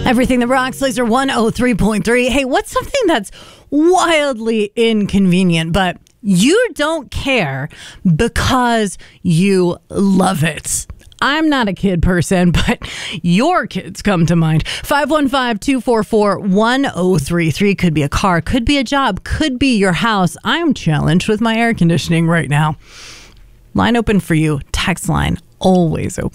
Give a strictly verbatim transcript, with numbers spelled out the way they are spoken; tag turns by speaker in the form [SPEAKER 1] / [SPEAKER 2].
[SPEAKER 1] Everything that rocks, Laser one oh three point three. Hey, what's something that's wildly inconvenient, but you don't care because you love it? I'm not a kid person, but your kids come to mind. five one five, two four four, one oh three three. Could be a car, could be a job, could be your house. I'm challenged with my air conditioning right now. Line open for you. Text line always open.